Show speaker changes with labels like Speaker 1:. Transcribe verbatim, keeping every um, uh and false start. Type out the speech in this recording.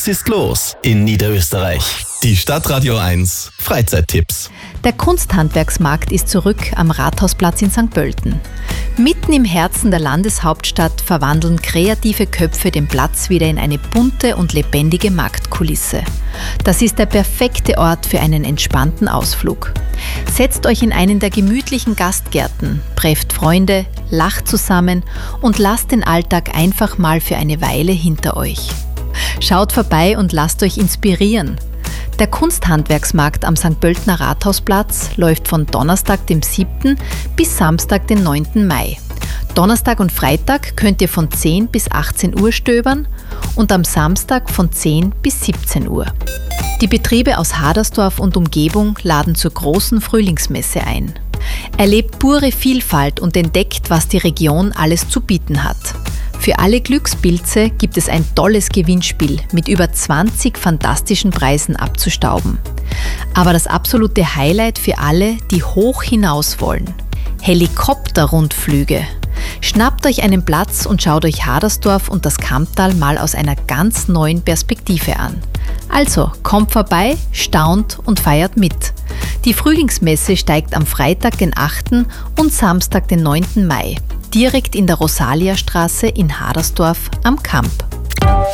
Speaker 1: Was ist los in Niederösterreich? Die Stadtradio eins Freizeittipps.
Speaker 2: Der Kunsthandwerksmarkt ist zurück am Rathausplatz in Sankt Pölten. Mitten im Herzen der Landeshauptstadt verwandeln kreative Köpfe den Platz wieder in eine bunte und lebendige Marktkulisse. Das ist der perfekte Ort für einen entspannten Ausflug. Setzt euch in einen der gemütlichen Gastgärten, trefft Freunde, lacht zusammen und lasst den Alltag einfach mal für eine Weile hinter euch. Schaut vorbei und lasst euch inspirieren. Der Kunsthandwerksmarkt am Sankt Pöltener Rathausplatz läuft von Donnerstag, dem siebten bis Samstag, den neunten Mai. Donnerstag und Freitag könnt ihr von zehn bis achtzehn Uhr stöbern und am Samstag von zehn bis siebzehn Uhr. Die Betriebe aus Hadersdorf und Umgebung laden zur großen Frühlingsmesse ein. Erlebt pure Vielfalt und entdeckt, was die Region alles zu bieten hat. Für alle Glückspilze gibt es ein tolles Gewinnspiel mit über zwanzig fantastischen Preisen abzustauben. Aber das absolute Highlight für alle, die hoch hinaus wollen: Helikopterrundflüge. Schnappt euch einen Platz und schaut euch Hadersdorf und das Kamptal mal aus einer ganz neuen Perspektive an. Also, kommt vorbei, staunt und feiert mit. Die Frühlingsmesse steigt am Freitag, den achten und Samstag, den neunten Mai. Direkt in der Rosalia-Straße in Hadersdorf am Kamp.